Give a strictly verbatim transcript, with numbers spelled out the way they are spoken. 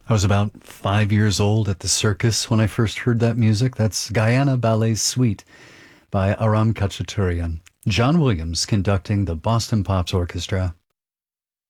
I was about five years old at the circus when I first heard that music. That's Guyana Ballet Suite by Aram Khachaturian. John Williams conducting the Boston Pops Orchestra.